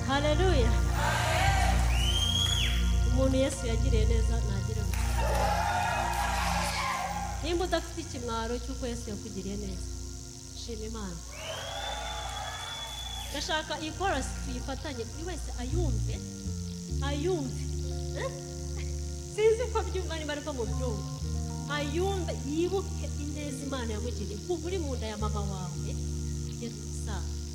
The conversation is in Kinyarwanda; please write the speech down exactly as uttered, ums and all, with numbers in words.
Haleluya. Umuntu Yesu yagiriye neza nagira. Nimba udafite ikimwaro cy'uko Yesu yakugiriye neza, shima Imana. Gashaka iyi chorus tuyifatanye buri wese ayumve, ayumve. Sinzi ko byumva niba ariko mu byumva. Ayumve yibuke ineza Imana yamugiriye. Kuva uri mu nda ya mama wawe, Yesu sa